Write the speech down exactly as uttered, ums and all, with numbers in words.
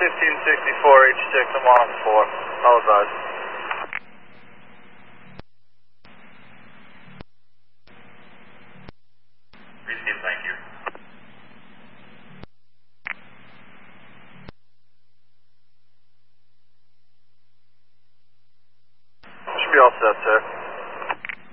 fifteen sixty-four H six, I'm on four. Apologize.